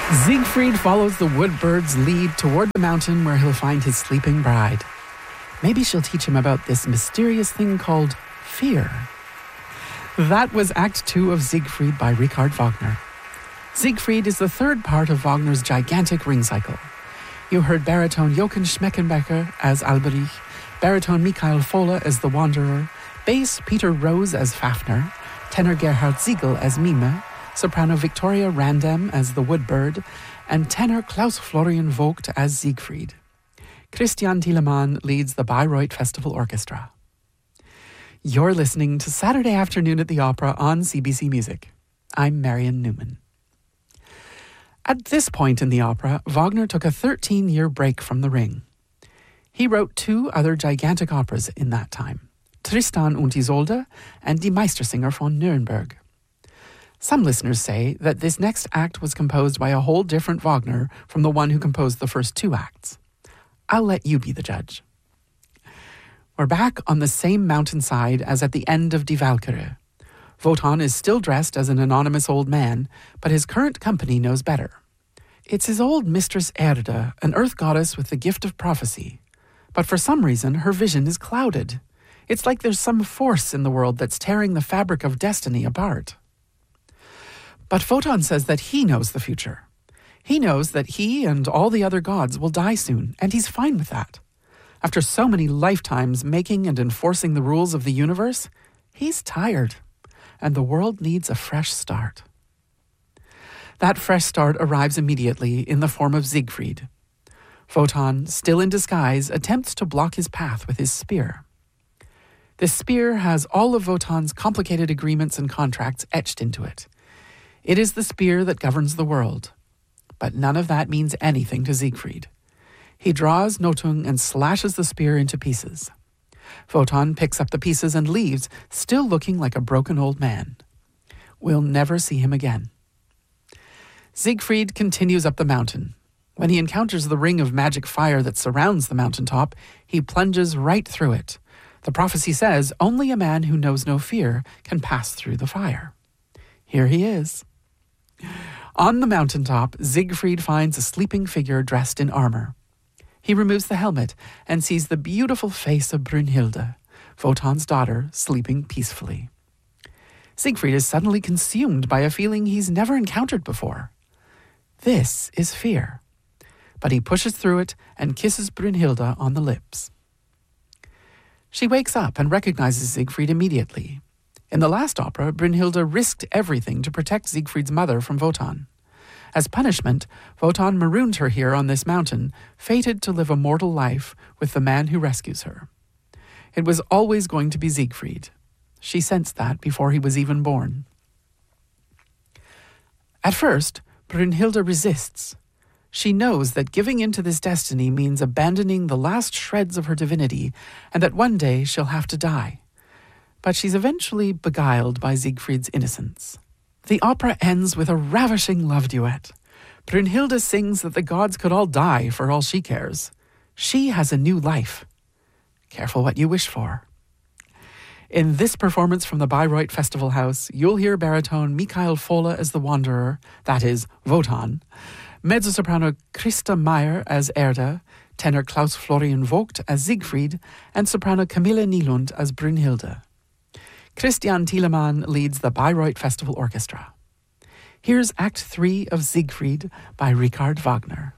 Siegfried follows the woodbird's lead toward the mountain where he'll find his sleeping bride. Maybe she'll teach him about this mysterious thing called fear. That was Act 2 of Siegfried by Richard Wagner. Siegfried is the third part of Wagner's gigantic ring cycle. You heard baritone Jochen Schmeckenbecker as Alberich, baritone Michael Fohle as the Wanderer, bass Peter Rose as Fafner, tenor Gerhard Siegel as Mime, soprano Victoria Randem as the Woodbird, and tenor Klaus Florian Vogt as Siegfried. Christian Thielemann leads the Bayreuth Festival Orchestra. You're listening to Saturday Afternoon at the Opera on CBC Music. I'm Marion Newman. At this point in the opera, Wagner took a 13-year break from the Ring. He wrote two other gigantic operas in that time, Tristan und Isolde and Die Meistersinger von Nürnberg. Some listeners say that this next act was composed by a whole different Wagner from the one who composed the first two acts. I'll let you be the judge. We're back on the same mountainside as at the end of Die Walküre. Wotan is still dressed as an anonymous old man, but his current company knows better. It's his old mistress Erda, an earth goddess with the gift of prophecy. But for some reason, her vision is clouded. It's like there's some force in the world that's tearing the fabric of destiny apart. But Wotan says that he knows the future. He knows that he and all the other gods will die soon, and he's fine with that. After so many lifetimes making and enforcing the rules of the universe, he's tired, and the world needs a fresh start. That fresh start arrives immediately in the form of Siegfried. Wotan, still in disguise, attempts to block his path with his spear. This spear has all of Wotan's complicated agreements and contracts etched into it. It is the spear that governs the world. But none of that means anything to Siegfried. He draws Nothung and slashes the spear into pieces. Wotan picks up the pieces and leaves, still looking like a broken old man. We'll never see him again. Siegfried continues up the mountain. When he encounters the ring of magic fire that surrounds the mountaintop, he plunges right through it. The prophecy says only a man who knows no fear can pass through the fire. Here he is. On the mountaintop, Siegfried finds a sleeping figure dressed in armor. He removes the helmet and sees the beautiful face of Brünnhilde, Wotan's daughter, sleeping peacefully. Siegfried is suddenly consumed by a feeling he's never encountered before. This is fear. But he pushes through it and kisses Brünnhilde on the lips. She wakes up and recognizes Siegfried immediately. In the last opera, Brünnhilde risked everything to protect Siegfried's mother from Wotan. As punishment, Wotan marooned her here on this mountain, fated to live a mortal life with the man who rescues her. It was always going to be Siegfried. She sensed that before he was even born. At first, Brünnhilde resists. She knows that giving in to this destiny means abandoning the last shreds of her divinity, and that one day she'll have to die. But she's eventually beguiled by Siegfried's innocence. The opera ends with a ravishing love duet. Brünnhilde sings that the gods could all die for all she cares. She has a new life. Careful what you wish for. In this performance from the Bayreuth Festival House, you'll hear baritone Michael Fohle as the Wanderer, that is, Wotan, mezzo-soprano Christa Meyer as Erda, tenor Klaus Florian Vogt as Siegfried, and soprano Camilla Nylund as Brünnhilde. Christian Thielemann leads the Bayreuth Festival Orchestra. Here's Act 3 of Siegfried by Richard Wagner.